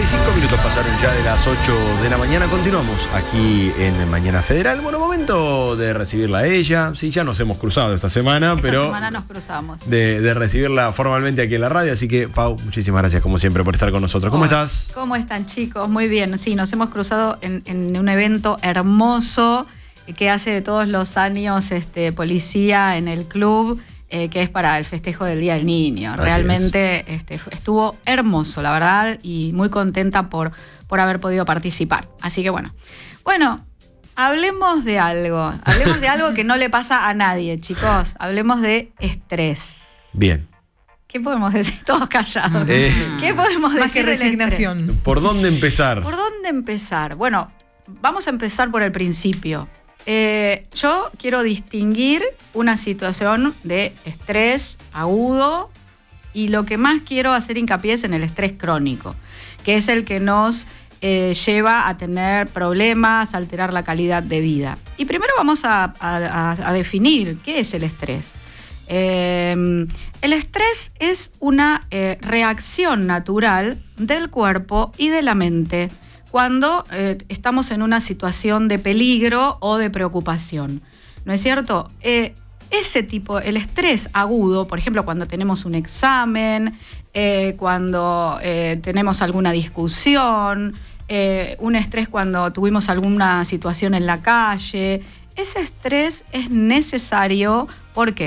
45 minutos pasaron ya de las 8 de la mañana. Continuamos aquí en Mañana Federal. Bueno, momento de recibirla a ella. Sí, ya nos hemos cruzado esta semana, pero esta semana nos cruzamos. De recibirla formalmente aquí en la radio. Así que, Pau, muchísimas gracias como siempre por estar con nosotros. ¿Cómo estás? ¿Cómo están, chicos? Muy bien. Sí, nos hemos cruzado en un evento hermoso que hace todos los años policía en el club. Que es para el festejo del Día del Niño. Así realmente estuvo hermoso, la verdad, y muy contenta por haber podido participar. Así que bueno, hablemos de algo que no le pasa a nadie, chicos. Hablemos de estrés. Bien. ¿Qué podemos decir? Todos callados. ¿Qué podemos decir? Más que resignación. ¿Por dónde empezar? ¿Por dónde empezar? Bueno, vamos a empezar por el principio. Yo quiero distinguir una situación de estrés agudo y lo que más quiero hacer hincapié es en el estrés crónico, que es el que nos lleva a tener problemas, a alterar la calidad de vida. Y primero vamos a definir qué es el estrés. El estrés es una reacción natural del cuerpo y de la mente cuando estamos en una situación de peligro o de preocupación, ¿no es cierto? Ese tipo, el estrés agudo, por ejemplo, cuando tenemos un examen, cuando tenemos alguna discusión, un estrés cuando tuvimos alguna situación en la calle, ese estrés es necesario. ¿Por qué?